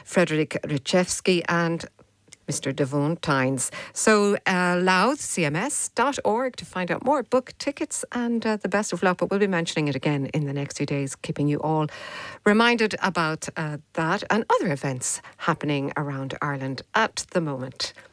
Frederick Richevsky and Mr. Devon Tynes. So louthcms.org to find out more, book tickets, and the best of luck. But we'll be mentioning it again in the next few days, keeping you all reminded about that and other events happening around Ireland at the moment.